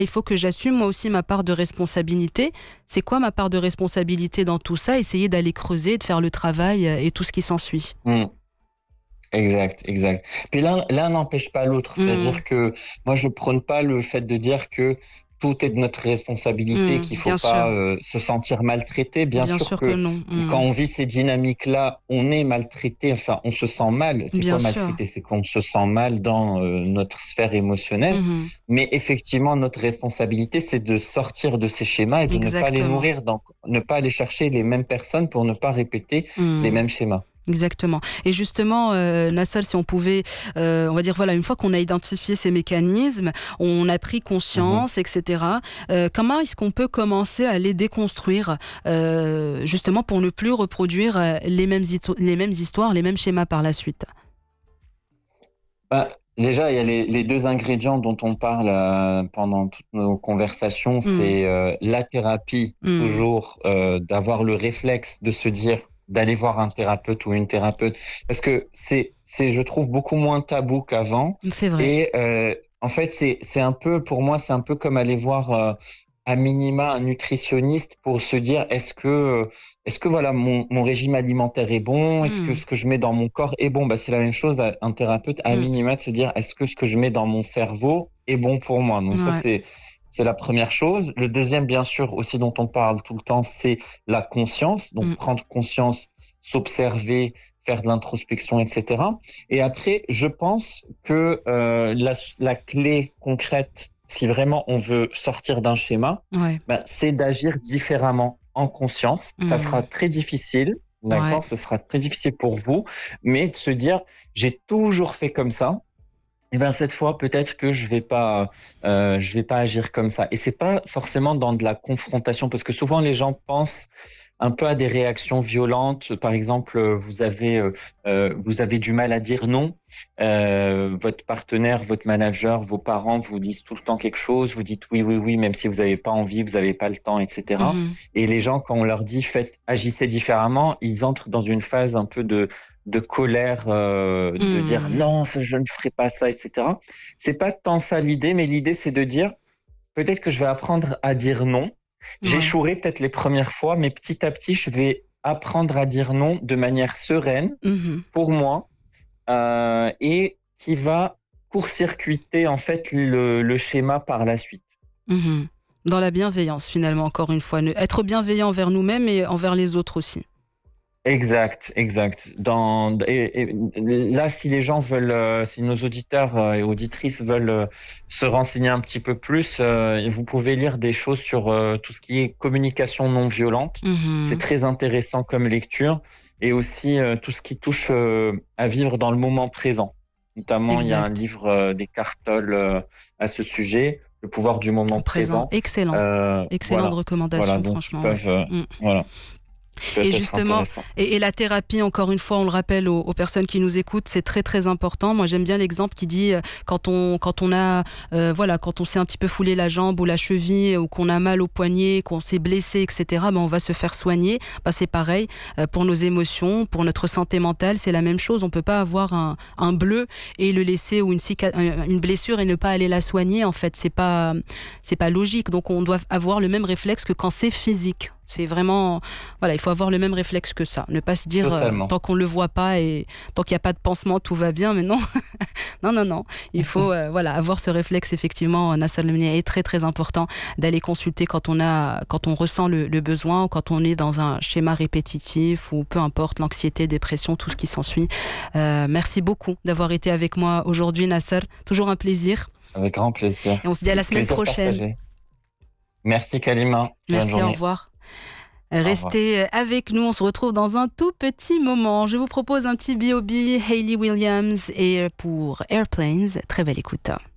Il faut que j'assume moi aussi ma part de responsabilité. C'est quoi ma part de responsabilité dans tout ça? Essayer d'aller creuser, de faire le travail et tout ce qui s'ensuit. Mm. Exact, exact. Puis l'un n'empêche pas l'autre. C'est-à-dire que moi, je prône pas le fait de dire que tout est de notre responsabilité, qu'il faut Bien pas sûr, se sentir maltraité. Bien bien sûr sûr que que non. quand on vit ces dynamiques-là, on est maltraité. Enfin, on se sent mal. C'est Bien quoi sûr. maltraité? C'est qu'on se sent mal dans notre sphère émotionnelle. Mhm. Mais effectivement, notre responsabilité, c'est de sortir de ces schémas et de ne pas les Exactement. nourrir. Donc, ne pas aller chercher les mêmes personnes pour ne pas répéter les Mhm. mêmes schémas. Exactement. Et justement, Nassal, si on pouvait, on va dire, voilà, une fois qu'on a identifié ces mécanismes, on a pris Mhm. conscience, etc., comment est-ce qu'on peut commencer à les déconstruire, justement pour ne plus reproduire les mêmes histoires, les mêmes schémas par la suite? Bah, déjà, il y a les deux ingrédients dont on parle pendant toutes nos conversations, Mm. c'est la thérapie, Mm. toujours d'avoir le réflexe de se dire d'aller voir un thérapeute ou une thérapeute, parce que je trouve, beaucoup moins tabou qu'avant. C'est vrai. Et en fait, c'est un peu, pour moi, c'est un peu comme aller voir à minima un nutritionniste pour se dire est-ce que voilà mon régime alimentaire est bon? Est-ce que Mm. ce que je mets dans mon corps est bon? Bah, c'est la même chose un thérapeute à Mm. minima de se dire est-ce que ce que je mets dans mon cerveau est bon pour moi? Donc ça Ouais. c'est la première chose. Le deuxième, bien sûr, aussi dont on parle tout le temps, c'est la conscience. Donc Mm. prendre conscience, s'observer, faire de l'introspection, etc. Et après, je pense que la clé concrète, si vraiment on veut sortir d'un schéma, Ouais. ben, c'est d'agir différemment en conscience. Ça sera Mm. très difficile, Ouais. d'accord? Ce sera très difficile pour vous, mais de se dire, j'ai toujours fait comme ça. Et ben cette fois, peut-être que je vais pas agir comme ça. Et c'est pas forcément dans de la confrontation, parce que souvent les gens pensent un peu à des réactions violentes. Par exemple, vous avez du mal à dire non. Votre partenaire, votre manager, vos parents vous disent tout le temps quelque chose. Vous dites oui, oui, oui, même si vous n'avez pas envie, vous n'avez pas le temps, etc. Mhm. Et les gens, quand on leur dit agissez différemment, ils entrent dans une phase un peu de colère, de dire Mm. non, je ne ferai pas ça, etc. C'est pas tant ça l'idée, mais l'idée c'est de dire peut-être que je vais apprendre à dire non. Ouais. J'échouerai peut-être les premières fois, mais petit à petit, je vais apprendre à dire non de manière sereine Mhm. pour moi et qui va court-circuiter en fait le schéma par la suite. Mhm. Dans la bienveillance, finalement, encore une fois. Être bienveillant envers nous-mêmes et envers les autres aussi. Exact, exact. Et là, si les gens veulent, si nos auditeurs et auditrices veulent se renseigner un petit peu plus, vous pouvez lire des choses sur tout ce qui est communication non violente. C'est Mhm. très intéressant comme lecture. Et aussi tout ce qui touche à vivre dans le moment présent. Notamment, il y a un Exact. livre d'Eckhart Tolle à ce sujet, Le pouvoir du moment Présent. présent. Excellent. Excellente Voilà, voilà, recommandation, donc qui franchement, ouais. peuvent, Mm. voilà, qui peuvent Et être justement, intéressants. et la thérapie, encore une fois, on le rappelle aux personnes qui nous écoutent, c'est très très important. Moi, j'aime bien l'exemple qui dit quand on a voilà, quand on s'est un petit peu foulé la jambe ou la cheville ou qu'on a mal au poignet, qu'on s'est blessé, etc. Ben, on va se faire soigner. Ben, c'est pareil pour nos émotions, pour notre santé mentale, c'est la même chose. On peut pas avoir un bleu et le laisser ou une blessure et ne pas aller la soigner. En fait, c'est pas logique. Donc, on doit avoir le même réflexe que quand c'est physique. C'est vraiment, voilà, il faut avoir le même réflexe que ça. Ne pas se dire, Totalement. tant qu'on ne le voit pas et tant qu'il n'y a pas de pansement, tout va bien. Mais non, non, non, non. Il faut voilà, avoir ce réflexe, effectivement, Nassal Lemnia, est très, très important d'aller consulter quand on ressent le besoin ou quand on est dans un schéma répétitif ou peu importe, l'anxiété, dépression, tout ce qui s'ensuit. Merci beaucoup d'avoir été avec moi aujourd'hui, Nassar. Toujours un plaisir. Avec grand plaisir. Et on se dit à la semaine Plaisir prochaine. partagé. Merci Kalima. Bonne Merci, au journée. revoir. Au revoir. Restez avec nous, on se retrouve dans un tout petit moment. Je vous propose un petit B.O.B. Hayley Williams et pour Airplanes. Très belle écoute.